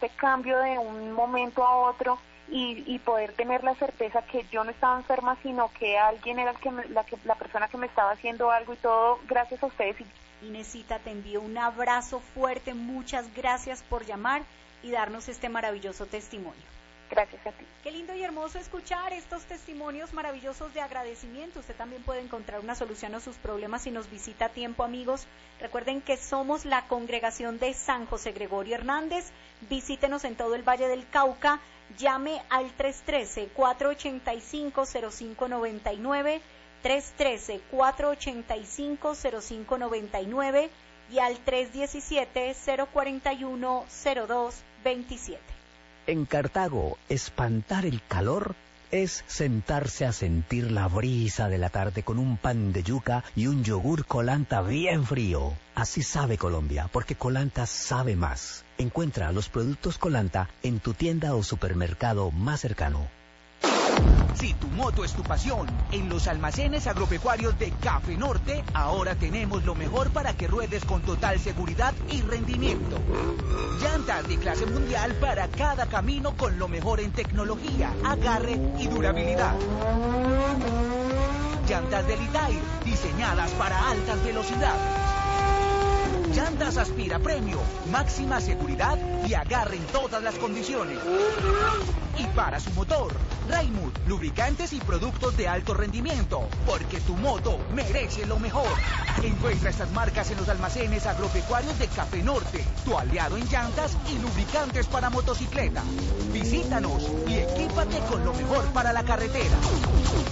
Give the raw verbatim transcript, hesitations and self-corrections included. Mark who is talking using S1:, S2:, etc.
S1: ese cambio de un momento a otro y, y poder tener la certeza que yo no estaba enferma, sino que alguien era el que me, la, que, la persona que me estaba haciendo algo, y todo gracias a ustedes.
S2: Inesita, te envío un abrazo fuerte, muchas gracias por llamar y darnos este maravilloso testimonio.
S1: Gracias a ti.
S2: Qué lindo y hermoso escuchar estos testimonios maravillosos de agradecimiento. Usted también puede encontrar una solución a sus problemas si nos visita a tiempo, amigos. Recuerden que somos la congregación de San José Gregorio Hernández. Visítenos en todo el Valle del Cauca. Llame al tres uno tres, cuatro ocho cinco, cero cinco nueve nueve, tres uno tres, cuatro ocho cinco, cero cinco nueve nueve y al tres uno siete, cero cuatro uno, cero dos dos siete.
S3: En Cartago, espantar el calor es sentarse a sentir la brisa de la tarde con un pan de yuca y un yogur Colanta bien frío. Así sabe Colombia, porque Colanta sabe más. Encuentra los productos Colanta en tu tienda o supermercado más cercano.
S4: Si tu moto es tu pasión, en los almacenes agropecuarios de Café Norte, ahora tenemos lo mejor para que ruedes con total seguridad y rendimiento. Llantas de clase mundial para cada camino con lo mejor en tecnología, agarre y durabilidad. Llantas de Litair, diseñadas para altas velocidades. Llantas Aspira Premio, máxima seguridad y agarre en todas las condiciones. Y para su motor, Raimund, lubricantes y productos de alto rendimiento, porque tu moto merece lo mejor. Encuentra estas marcas en los almacenes agropecuarios de Café Norte, tu aliado en llantas y lubricantes para motocicleta. Visítanos y equípate con lo mejor para la carretera.